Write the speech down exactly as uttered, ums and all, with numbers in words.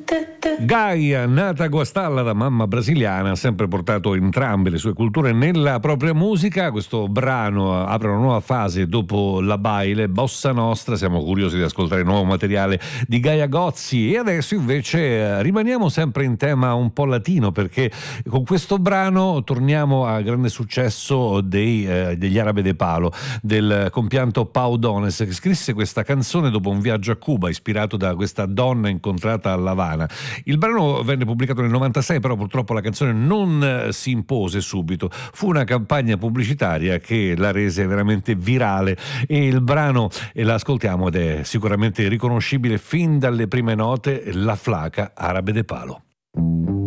Gaia, nata a Guastalla da mamma brasiliana, ha sempre portato entrambe le sue culture nella propria musica. Questo brano apre una nuova fase dopo la baile bossa nostra. Siamo curiosi di ascoltare il nuovo materiale di Gaia Gozzi, e adesso invece rimaniamo sempre in tema un po' latino, perché con questo brano torniamo al grande successo dei, eh, degli Árabe de Palo, del compianto Pau Donés, che scrisse questa canzone dopo un viaggio a Cuba ispirato da questa donna incontrata a La Habana. Il brano venne pubblicato nel novantasei, però purtroppo la canzone non si impose subito. Fu una campagna pubblicitaria che la rese veramente virale, e il brano, e l'ascoltiamo ed è sicuramente riconoscibile fin dalle prime note, La Flaca Árabe de Palo.